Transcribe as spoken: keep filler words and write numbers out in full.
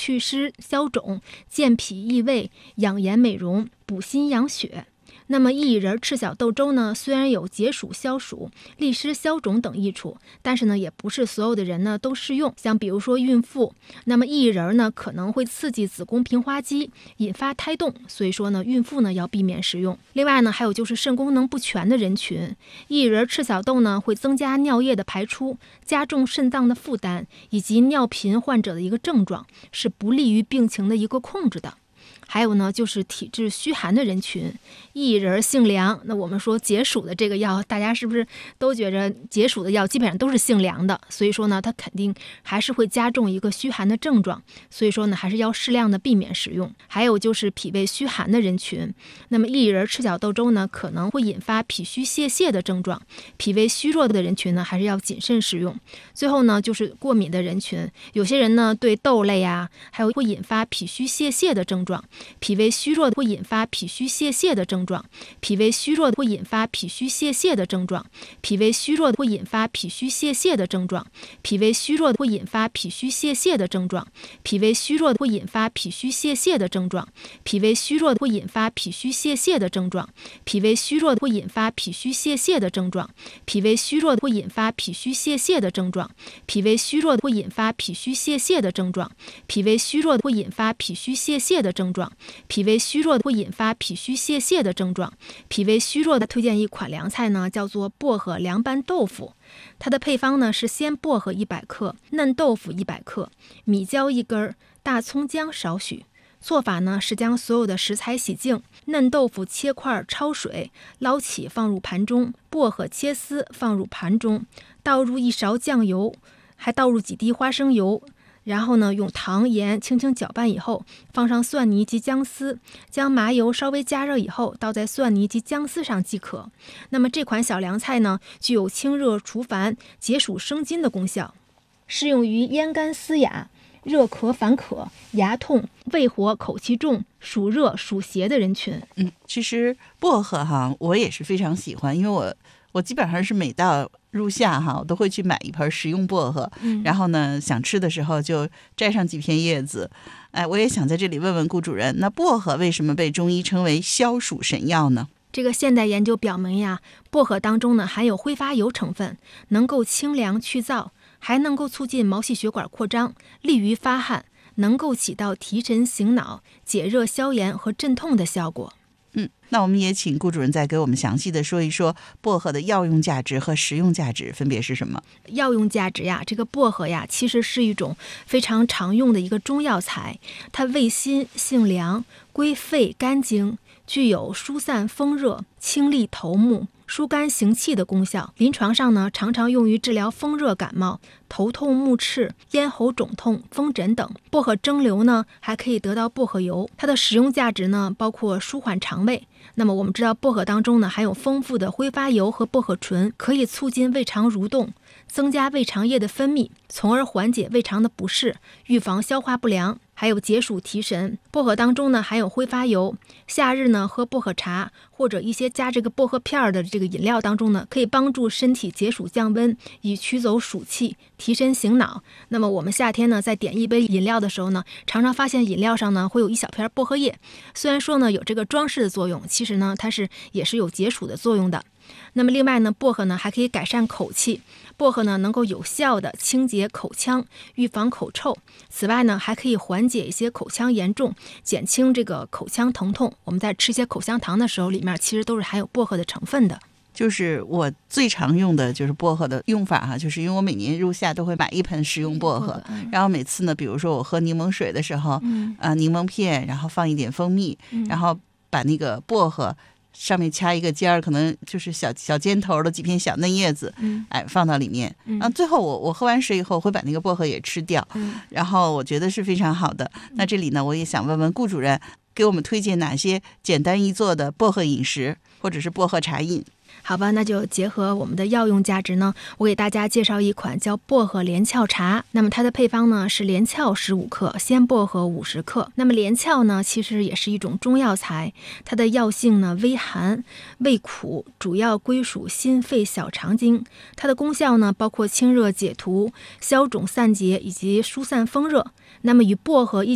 祛湿消肿、健脾益胃、养颜美容、补心养血。那么薏仁赤小豆粥呢，虽然有解暑消暑、利湿消肿等益处，但是呢，也不是所有的人呢都适用。像比如说孕妇，那么薏仁呢可能会刺激子宫平滑肌，引发胎动，所以说呢，孕妇呢要避免食用。另外呢，还有就是肾功能不全的人群，薏仁赤小豆呢会增加尿液的排出，加重肾脏的负担，以及尿频患者的一个症状，是不利于病情的一个控制的。还有呢，就是体质虚寒的人群，薏仁性凉。那我们说解暑的这个药，大家是不是都觉着解暑的药基本上都是性凉的？所以说呢，它肯定还是会加重一个虚寒的症状。所以说呢，还是要适量的避免食用。还有就是脾胃虚寒的人群，那么薏仁赤小豆粥呢，可能会引发脾虚泄泻的症状。脾胃虚弱的人群呢，还是要谨慎食用。最后呢，就是过敏的人群，有些人呢对豆类啊，还有会引发脾虚泄泻的症状。脾胃虚弱会引发脾虚泄泻的症状，脾胃虚弱会引发脾虚泄泻的症状，脾胃虚弱会引发脾虚泄泻的症状，脾胃虚弱会引发脾虚泄泻的症状，脾胃虚弱会引发脾虚泄泻的症状，脾胃虚弱会引发脾虚泄泻的症状，脾胃虚弱会引发脾虚泄泻的症状，脾胃虚弱会引发脾虚泄泻的症状，脾胃虚弱会引发脾虚泄泻的症状，脾胃虚弱会引发脾虚泄泻的症状。脾胃虚弱会引发脾虚泄泻的症状。脾胃虚弱的推荐一款凉菜呢，叫做薄荷凉拌豆腐。它的配方呢是鲜薄荷一百克，嫩豆腐一百克，米椒一根，大葱姜少许。做法呢是将所有的食材洗净，嫩豆腐切块焯水，捞起放入盘中，薄荷切丝放入盘中，倒入一勺酱油，还倒入几滴花生油。然后呢，用糖盐轻轻搅拌以后，放上蒜泥及姜丝，将麻油稍微加热以后，倒在蒜泥及姜丝上即可。那么这款小凉菜呢，具有清热除烦、解暑生津的功效，适用于咽干嘶哑、热咳烦渴、牙痛、胃火口气重、暑热暑邪的人群。 嗯，其实薄荷哈，我也是非常喜欢，因为我我基本上是每到入夏哈，我都会去买一盆食用薄荷，嗯、然后呢，想吃的时候就摘上几片叶子。哎，我也想在这里问问顾主任，那薄荷为什么被中医称为消暑神药呢？ 这个现代研究表明呀，薄荷当中呢含有挥发油成分，能够清凉去燥，还能够促进毛细血管扩张，利于发汗，能够起到提神醒脑、解热消炎和镇痛的效果。 嗯，那我们也请顾主任再给我们详细的说一说薄荷的药用价值和食用价值分别是什么？ 药用价值呀，这个薄荷呀，其实是一种非常常用的一个中药材，它味辛性凉，归肺肝经，具有疏散风热、清利头目、疏肝行气的功效。临床上呢，常常用于治疗风热感冒、头痛目赤、咽喉肿痛、风疹等。薄荷蒸馏呢，还可以得到薄荷油。它的使用价值呢，包括舒缓肠胃。那么我们知道，薄荷当中呢，含有丰富的挥发油和薄荷醇，可以促进胃肠蠕动，增加胃肠液的分泌，从而缓解胃肠的不适，预防消化不良。还有解暑提神。薄荷当中呢含有挥发油，夏日呢喝薄荷茶或者一些加这个薄荷片的这个饮料当中呢，可以帮助身体解暑降温，以驱走暑气，提神醒脑。那么我们夏天呢在点一杯饮料的时候呢，常常发现饮料上呢会有一小片薄荷叶，虽然说呢有这个装饰的作用，其实呢它是也是有解暑的作用的。那么另外呢，薄荷呢还可以改善口气，薄荷呢能够有效的清洁口腔，预防口臭。此外呢，还可以缓解一些口腔严重，减轻这个口腔疼痛。我们在吃一些口香糖的时候，里面其实都是含有薄荷的成分的。 就是我最常用的就是薄荷的用法哈，就是因为我每年入夏都会买一盆食用薄荷，嗯、然后每次呢，比如说我喝柠檬水的时候，嗯、呃，柠檬片，然后放一点蜂蜜，嗯、然后把那个薄荷上面掐一个尖儿，可能就是小小尖头的几片小嫩叶子，嗯、哎，放到里面。嗯、然后最后我我喝完水以后会把那个薄荷也吃掉，嗯、然后我觉得是非常好的。那这里呢，我也想问问顾主任，给我们推荐哪些简单易做的薄荷饮食或者是薄荷茶饮？ 好吧，那就结合我们的药用价值呢，我给大家介绍一款叫薄荷连翘茶。那么它的配方呢是连翘十五克，鲜薄荷五十克。那么连翘呢其实也是一种中药材，它的药性呢微寒、味苦，主要归属心肺小肠经。它的功效呢包括清热解毒、消肿散结以及疏散风热。那么与薄荷一